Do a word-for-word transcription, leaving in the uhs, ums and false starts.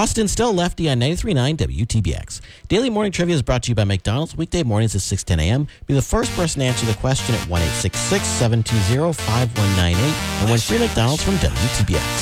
Austin still lefty on ninety-three point nine W T B X. Daily Morning Trivia is brought to you by McDonald's. Weekday mornings at six ten a.m. Be the first person to answer the question at one eight six six, seven two zero, five one nine eight and win free McDonald's from W T B X.